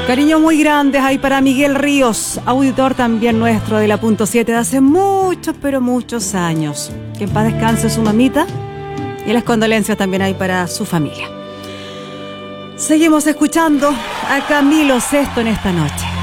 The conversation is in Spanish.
Cariños muy grandes ahí para Miguel Ríos, auditor también nuestro de la Punto 7 de hace muchos, pero muchos años. Que en paz descanse su mamita y las condolencias también ahí para su familia. Seguimos escuchando a Camilo Sesto en esta noche.